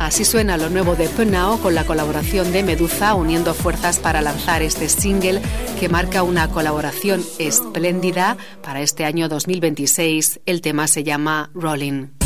Así suena lo nuevo de Punao con la colaboración de Meduza, uniendo fuerzas para lanzar este single que marca una colaboración espléndida para este año 2026. El tema se llama Rolling.